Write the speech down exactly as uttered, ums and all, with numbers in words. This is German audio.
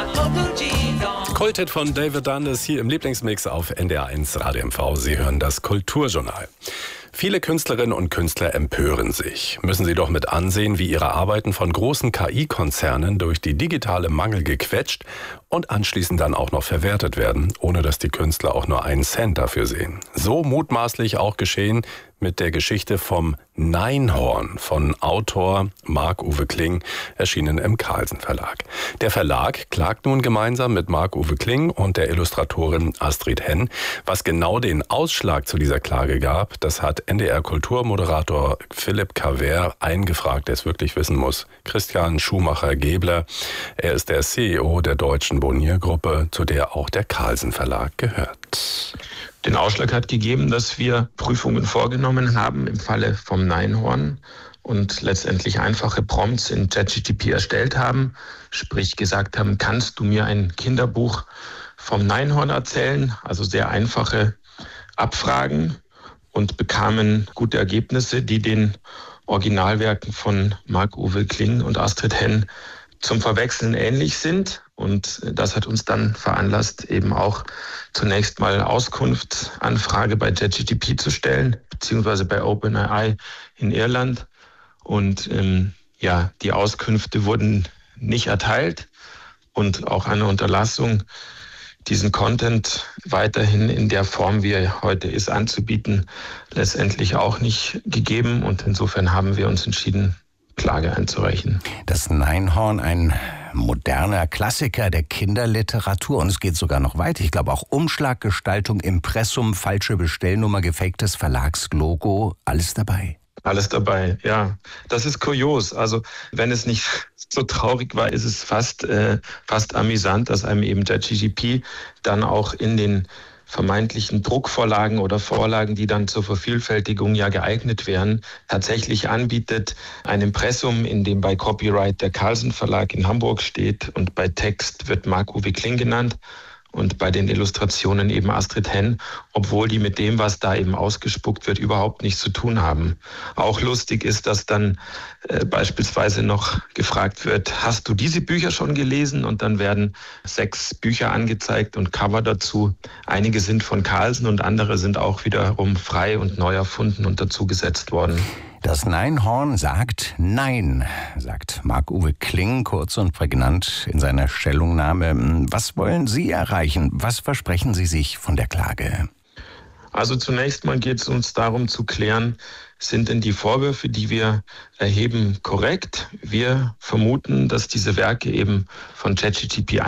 Kulthit von David Dunn ist hier im Lieblingsmix auf N D R eins Radio M V. Sie hören das Kulturjournal. Viele Künstlerinnen und Künstler empören sich. Müssen sie doch mit ansehen, wie ihre Arbeiten von großen K I-Konzernen durch die digitale Mangel gequetscht und anschließend dann auch noch verwertet werden, ohne dass die Künstler auch nur einen Cent dafür sehen. So mutmaßlich auch geschehen mit der Geschichte vom Neinhorn von Autor Marc-Uwe Kling, erschienen im Carlsen Verlag. Der Verlag klagt nun gemeinsam mit Marc-Uwe Kling und der Illustratorin Astrid Henn. Was genau den Ausschlag zu dieser Klage gab, das hat N D R-Kulturmoderator Philipp Cavert eingefragt, der es wirklich wissen muss. Christian Schumacher-Gebler, er ist der C E O der Deutschen Bonnier-Gruppe, zu der auch der Carlsen Verlag gehört. Den Ausschlag hat gegeben, dass wir Prüfungen vorgenommen haben im Falle vom Neinhorn und letztendlich einfache Prompts in ChatGPT erstellt haben, sprich gesagt haben, kannst du mir ein Kinderbuch vom Neinhorn erzählen? Also sehr einfache Abfragen, und bekamen gute Ergebnisse, die den Originalwerken von Marc-Uwe Kling und Astrid Henn zum Verwechseln ähnlich sind. Und das hat uns dann veranlasst, eben auch zunächst mal Auskunftsanfrage bei ChatGPT zu stellen, beziehungsweise bei OpenAI in Irland. Und ähm, ja, die Auskünfte wurden nicht erteilt und auch eine Unterlassung, diesen Content weiterhin in der Form, wie er heute ist, anzubieten, letztendlich auch nicht gegeben. Und insofern haben wir uns entschieden, Klage einzureichen. Das Neinhorn, ein moderner Klassiker der Kinderliteratur, und es geht sogar noch weiter. Ich glaube auch Umschlaggestaltung, Impressum, falsche Bestellnummer, gefaktes Verlagslogo, alles dabei. Alles dabei, ja. Das ist kurios. Also wenn es nicht so traurig war, ist es fast, äh, fast amüsant, dass einem eben ChatGPT dann auch in den vermeintlichen Druckvorlagen oder Vorlagen, die dann zur Vervielfältigung ja geeignet wären, tatsächlich anbietet, ein Impressum, in dem bei Copyright der Carlsen Verlag in Hamburg steht und bei Text wird Marc-Uwe Kling genannt und bei den Illustrationen eben Astrid Henn, obwohl die mit dem, was da eben ausgespuckt wird, überhaupt nichts zu tun haben. Auch lustig ist, dass dann äh, beispielsweise noch gefragt wird, hast du diese Bücher schon gelesen? Und dann werden sechs Bücher angezeigt und Cover dazu. Einige sind von Carlsen und andere sind auch wiederum frei und neu erfunden und dazugesetzt worden. Das Neinhorn sagt Nein, sagt Marc-Uwe Kling kurz und prägnant in seiner Stellungnahme. Was wollen Sie erreichen? Was versprechen Sie sich von der Klage? Also zunächst mal geht es uns darum zu klären, sind denn die Vorwürfe, die wir erheben, korrekt? Wir vermuten, dass diese Werke eben von ChatGPT